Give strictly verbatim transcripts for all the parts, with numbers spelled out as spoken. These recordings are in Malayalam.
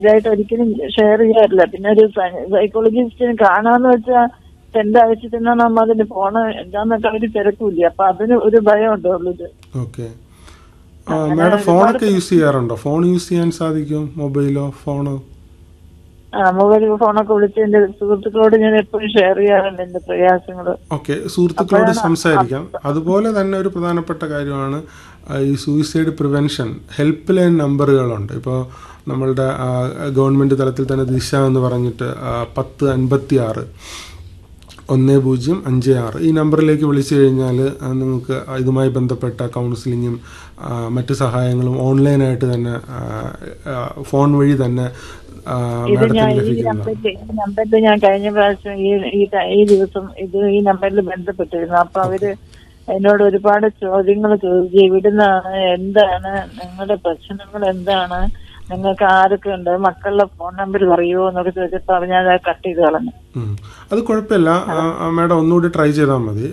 ഇതായിട്ട് ഒരിക്കലും ഷെയർ ചെയ്യാറില്ല. പിന്നെ ഒരു സൈക്കോളജിസ്റ്റിനെ കാണാന്ന് വെച്ചാൽ എന്റെ ആവശ്യത്തിനാണ് നമ്മ അതിന് ഫോണ് എന്താന്നൊക്കെ അവര് തിരക്കൂല. അപ്പൊ അതിന് ഒരു ഭയം ഉണ്ടോ ഉള്ളത്. ഓക്കെ മാഡം ഫോണൊക്കെ യൂസ് ചെയ്യാറുണ്ടോ? ഫോൺ യൂസ് ചെയ്യാൻ സാധിക്കും? മൊബൈലോ ഫോണോ? ആ മൊബൈൽ ഫോണൊക്കെ വിളിച്ച് എന്റെ സുഹൃത്തുക്കളോട് ഞാൻ എപ്പോഴും ഷെയർ ചെയ്യാറുണ്ട് എന്റെ പ്രയാസങ്ങള്. ഓക്കെ, സുഹൃത്തുക്കളോട് സംസാരിക്കാം. അതുപോലെ തന്നെ ഒരു പ്രധാനപ്പെട്ട കാര്യമാണ് ഈ സൂയിസൈഡ് പ്രിവെൻഷൻ ഹെൽപ്പ് ലൈൻ നമ്പറുകളുണ്ട്. ഇപ്പോൾ നമ്മളുടെ ഗവൺമെൻറ് തലത്തിൽ തന്നെ ദിശ എന്ന് പറഞ്ഞിട്ട് പത്ത് അൻപത്തി ആറ് ഒന്ന് പൂജ്യം അഞ്ച് ആറ് ഈ നമ്പറിലേക്ക് വിളിച്ചു കഴിഞ്ഞാൽ നിങ്ങൾക്ക് ഇതുമായി ബന്ധപ്പെട്ട കൗൺസിലിങ്ങും മറ്റ് സഹായങ്ങളും ഓൺലൈനായിട്ട് തന്നെ ഫോൺ വഴി തന്നെ ഇത് ഞാൻ ഈ നമ്പറിൽ ഈ നമ്പറിൽ ഞാൻ കഴിഞ്ഞ പ്രാവശ്യം ഈ ഈ ദിവസം ഇത് ഈ നമ്പറിൽ ബന്ധപ്പെട്ടിരുന്നു. അപ്പൊ അവര് എന്നോട് ഒരുപാട് ചോദ്യങ്ങൾ ചോദിച്ചു. ഇവിടുന്നാണ്, എന്താണ് നിങ്ങളുടെ പ്രശ്നങ്ങൾ, എന്താണ് നിങ്ങൾക്ക് ആരൊക്കെ ഉണ്ട്, മക്കളുടെ ഫോൺ നമ്പർ പറയുമോ എന്നൊക്കെ ചോദിച്ചപ്പോൾ ഞാൻ അത് കട്ട് ചെയ്ത് കളഞ്ഞു. അത് കുഴപ്പമില്ല മാഡം, ഒന്നുകൂടി ട്രൈ ചെയ്താൽ മതി.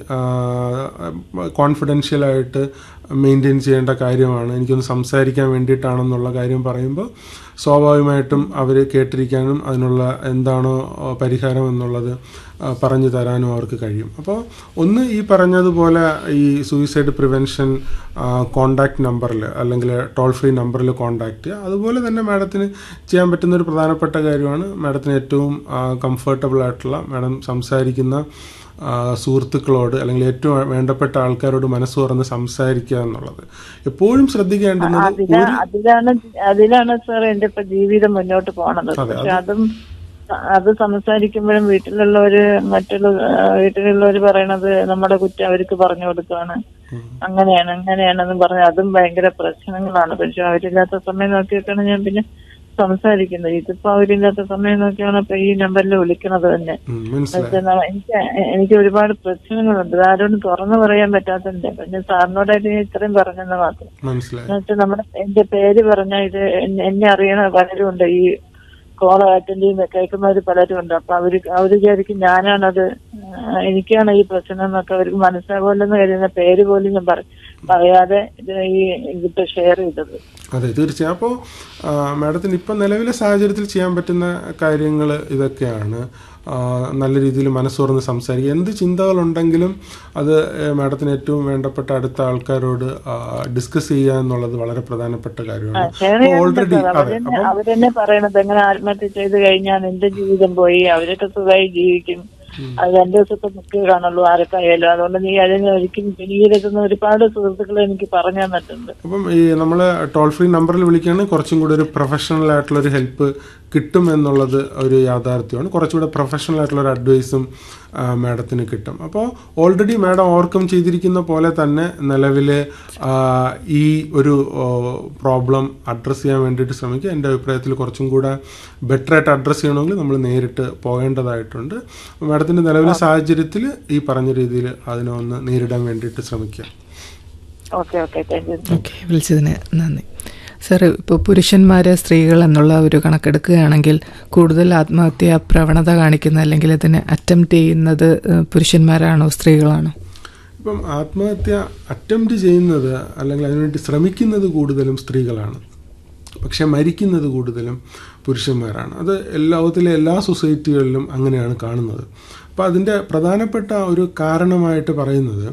കോൺഫിഡൻഷ്യലായിട്ട് മെയിൻറ്റെയിൻ ചെയ്യേണ്ട കാര്യമാണ്. എനിക്കൊന്ന് സംസാരിക്കാൻ വേണ്ടിയിട്ടാണെന്നുള്ള കാര്യം പറയുമ്പോൾ സ്വാഭാവികമായിട്ടും അവർ കേട്ടിരിക്കാനും അതിനുള്ള എന്താണോ പരിഹാരം എന്നുള്ളത് പറഞ്ഞു തരാനും അവർക്ക് കഴിയും. അപ്പോൾ ഒന്ന് ഈ പറഞ്ഞതുപോലെ ഈ സൂയിസൈഡ് പ്രിവെൻഷൻ കോണ്ടാക്ട് നമ്പറിൽ അല്ലെങ്കിൽ ടോൾ ഫ്രീ നമ്പറിൽ കോണ്ടാക്ട് ചെയ്യുക. അതുപോലെ തന്നെ മാഡത്തിന് ചെയ്യാൻ പറ്റുന്ന ഒരു പ്രധാനപ്പെട്ട കാര്യമാണ് മാഡത്തിന് ഏറ്റവും കംഫർട്ടബിൾ ആയിട്ടുള്ള മാഡം സംസാരിക്കുന്ന സുഹൃത്തുക്കളോട് അല്ലെങ്കിൽ ഏറ്റവും വേണ്ടപ്പെട്ട ആൾക്കാരോട് മനസ്സ് തുറന്ന് സംസാരിക്കുക എന്നുള്ളത് എപ്പോഴും ശ്രദ്ധിക്കേണ്ടുന്നത്. അതിലാണ് അതിലാണ് സാർ എന്റെ ഇപ്പൊ ജീവിതം മുന്നോട്ട് പോണത്. പക്ഷെ അതും അത് സംസാരിക്കുമ്പോഴും വീട്ടിലുള്ളവര് മറ്റുള്ള വീട്ടിലുള്ളവര് പറയണത് നമ്മുടെ കുറ്റം അവർക്ക് പറഞ്ഞു കൊടുക്കുകയാണ്, അങ്ങനെയാണ് അങ്ങനെയാണെന്ന് പറഞ്ഞ് അതും ഭയങ്കര പ്രശ്നങ്ങളാണ്. പക്ഷെ അവരില്ലാത്ത സമയം നോക്കിയിട്ടാണ് ഞാൻ പിന്നെ സംസാരിക്കുന്നത്. ഇതിപ്പോ അവരില്ലാത്ത സമയം നോക്കിയാണ് ഇപ്പൊ ഈ നമ്പറിൽ വിളിക്കണത് തന്നെ. എനിക്ക് എനിക്ക് ഒരുപാട് പ്രശ്നങ്ങളുണ്ട്, ആരോടും തുറന്നു പറയാൻ പറ്റാത്തതിന്റെ. പിന്നെ സാറിനോടായിട്ട് ഞാൻ ഇത്രയും പറഞ്ഞെന്ന് മാത്രം. എന്നുവെച്ചാൽ നമ്മുടെ എന്റെ പേര് പറഞ്ഞാൽ ഇത് എന്നെ അറിയണ പലരും ഉണ്ട്, ഈ കോൾ അറ്റൻഡ് ചെയ്യുന്ന കേൾക്കുന്നവര് പലരും ഉണ്ട്. അപ്പൊ അവര് അവര് വിചാരിക്കും ഞാനാണത്, എനിക്കാണ് ഈ പ്രശ്നം എന്നൊക്കെ അവർക്ക് മനസ്സിലാവില്ലെന്ന് കരുതുന്ന പേര് പോലും ഞാൻ പറയാതെ ഇത് ഈ ഇതിപ്പോ ഷെയർ ചെയ്തത്. അതെ, തീർച്ചയായും. അപ്പോൾ മാഡത്തിന് ഇപ്പം നിലവിലെ സാഹചര്യത്തിൽ ചെയ്യാൻ പറ്റുന്ന കാര്യങ്ങൾ ഇതൊക്കെയാണ്. നല്ല രീതിയിൽ മനസ്സ് തുറന്ന് സംസാരിക്കുക. എന്ത് ചിന്തകളുണ്ടെങ്കിലും അത് മാഡത്തിന് ഏറ്റവും വേണ്ടപ്പെട്ട അടുത്ത ആൾക്കാരോട് ഡിസ്കസ് ചെയ്യുക എന്നുള്ളത് വളരെ പ്രധാനപ്പെട്ട കാര്യമാണ്. ഓൾറെഡി അവരെന്നെ പറയണത് എങ്ങനെ ആത്മഹത്യ ചെയ്ത് കഴിഞ്ഞാൽ എന്റെ ജീവിതം പോയി, അവരൊക്കെ സുഖമായി ജീവിക്കും, അത് രണ്ടു ദിവസത്തെ മുഖ്യ കാണുള്ളൂ ആരൊക്കെ ആയാലും, അതുകൊണ്ട് നീ അതിനെ ഒരിക്കലും പിന്നീടെത്തുന്ന ഒരുപാട് സുഹൃത്തുക്കൾ എനിക്ക് പറഞ്ഞു തന്നിട്ടുണ്ട്. അപ്പം ഈ നമ്മള് ടോൾ ഫ്രീ നമ്പറിൽ വിളിക്കുകയാണെങ്കിൽ കുറച്ചും കൂടി ഒരു പ്രൊഫഷണൽ ആയിട്ടുള്ള ഒരു ഹെൽപ്പ് കിട്ടും എന്നുള്ളത് ഒരു യാഥാർത്ഥ്യമാണ്. കുറച്ചുകൂടെ പ്രൊഫഷണൽ ആയിട്ടുള്ള ഒരു അഡ്വൈസും മാഡത്തിന് കിട്ടും. അപ്പോൾ ഓൾറെഡി മാഡം ഓവർകം ചെയ്തിരിക്കുന്ന പോലെ തന്നെ നിലവിൽ ഈ ഒരു പ്രോബ്ലം അഡ്രസ്സ് ചെയ്യാൻ വേണ്ടിയിട്ട് ശ്രമിക്കുക. എൻ്റെ അഭിപ്രായത്തിൽ കുറച്ചും കൂടെ ബെറ്ററായിട്ട് അഡ്രസ്സ് ചെയ്യണമെങ്കിൽ നമ്മൾ നേരിട്ട് പോകേണ്ടതായിട്ടുണ്ട്. മാഡത്തിൻ്റെ നിലവിലെ സാഹചര്യത്തിൽ ഈ പറഞ്ഞ രീതിയിൽ അതിനെ ഒന്ന് നേരിടാൻ വേണ്ടിയിട്ട് ശ്രമിക്കുക. Okay okay thank you. Okay, വിളിച്ചതിന് നന്ദി. സാർ, ഇപ്പോൾ പുരുഷന്മാർ സ്ത്രീകൾ എന്നുള്ള ഒരു കണക്കെടുക്കുകയാണെങ്കിൽ കൂടുതൽ ആത്മഹത്യ പ്രവണത കാണിക്കുന്ന അല്ലെങ്കിൽ അതിനെ അറ്റംപ്റ്റ് ചെയ്യുന്നത് പുരുഷന്മാരാണോ സ്ത്രീകളാണോ? ഇപ്പം ആത്മഹത്യ അറ്റംപ്റ്റ് ചെയ്യുന്നത് അല്ലെങ്കിൽ അതിനുവേണ്ടി ശ്രമിക്കുന്നത് കൂടുതലും സ്ത്രീകളാണ്, പക്ഷെ മരിക്കുന്നത് കൂടുതലും പുരുഷന്മാരാണ്. അത് ലോകത്തിലെ എല്ലാ സൊസൈറ്റികളിലും അങ്ങനെയാണ് കാണുന്നത്. അപ്പോൾ അതിൻ്റെ പ്രധാനപ്പെട്ട ഒരു കാരണമായിട്ട് പറയുന്നത്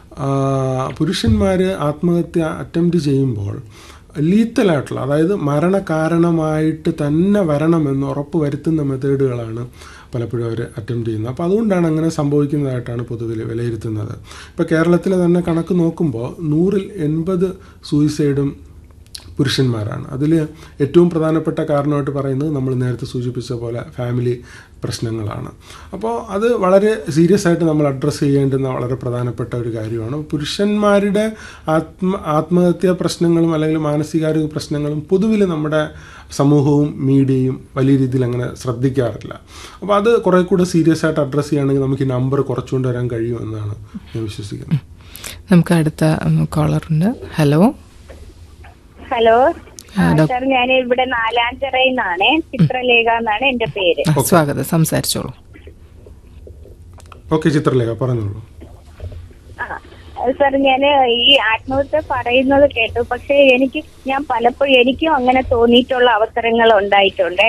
പുരുഷന്മാർ ആത്മഹത്യ അറ്റംപ്റ്റ് ചെയ്യുമ്പോൾ ലീത്തലായിട്ടുള്ള, അതായത് മരണകാരണമായിട്ട് തന്നെ വരണമെന്ന് ഉറപ്പ് വരുത്തുന്ന മെത്തേഡുകളാണ് പലപ്പോഴും അവർ അറ്റംപ്റ്റ് ചെയ്യുന്നത്. അപ്പോൾ അതുകൊണ്ടാണ് അങ്ങനെ സംഭവിക്കുന്നതായിട്ടാണ് പൊതുവിൽ വിലയിരുത്തുന്നത്. ഇപ്പോൾ കേരളത്തിലെ തന്നെ കണക്ക് നോക്കുമ്പോൾ നൂറിൽ എൺപത് സൂയിസൈഡും പുരുഷന്മാരാണ്. അതിൽ ഏറ്റവും പ്രധാനപ്പെട്ട കാരണമായിട്ട് പറയുന്നത് നമ്മൾ നേരത്തെ സൂചിപ്പിച്ച പോലെ ഫാമിലി പ്രശ്നങ്ങളാണ്. അപ്പോൾ അത് വളരെ സീരിയസ് ആയിട്ട് നമ്മൾ അഡ്രസ്സ് ചെയ്യേണ്ടുന്ന വളരെ പ്രധാനപ്പെട്ട ഒരു കാര്യമാണ്. പുരുഷന്മാരുടെ ആത്മ ആത്മഹത്യാ പ്രശ്നങ്ങളും അല്ലെങ്കിൽ മാനസികാരോഗ്യ പ്രശ്നങ്ങളും പൊതുവിൽ നമ്മുടെ സമൂഹവും മീഡിയയും വലിയ രീതിയിൽ അങ്ങനെ ശ്രദ്ധിക്കാറില്ല. അപ്പോൾ അത് കുറേ കൂടെ സീരിയസ് ആയിട്ട് അഡ്രസ്സ് ചെയ്യുകയാണെങ്കിൽ നമുക്ക് ഈ നമ്പർ കുറച്ചുകൊണ്ട് വരാൻ കഴിയുമെന്നാണ് ഞാൻ വിശ്വസിക്കുന്നത്. നമുക്ക് അടുത്ത കോളറുണ്ട്. ഹലോ ഹലോ സാർ, ഞാൻ ഇവിടെ നാലാഞ്ചിറയിന്നാണ്, ചിത്രലേഖ എന്നാണ് എന്റെ പേര്. സ്വാഗതം, സംസാരിച്ചോളൂ. ഓക്കെ ചിത്രലേഖ, പറഞ്ഞോളൂ. ആ സാർ ഞാൻ ഈ ആത്മഹത്യ പറയുന്നത് കേട്ടു, പക്ഷെ എനിക്ക് ഞാൻ പലപ്പോഴും എനിക്കും അങ്ങനെ തോന്നിയിട്ടുള്ള അവസരങ്ങൾ ഉണ്ടായിട്ടുണ്ട്.